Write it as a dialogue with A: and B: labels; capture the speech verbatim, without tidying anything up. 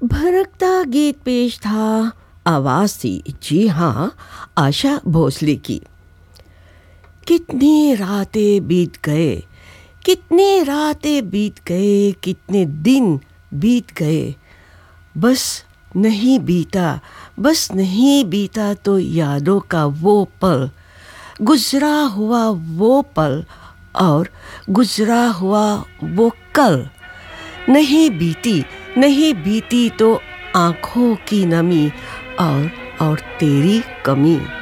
A: भड़कता गीत पेश था। आवाज़ थी, जी हाँ, आशा भोसले की। कितनी रातें बीत गए, कितनी रातें बीत गए, कितने दिन बीत गए, बस नहीं बीता, बस नहीं बीता तो यादों का वो पल, गुजरा हुआ वो पल और गुजरा हुआ वो कल। नहीं बीती, नहीं बीती तो आँखों की नमी और और तेरी कमी।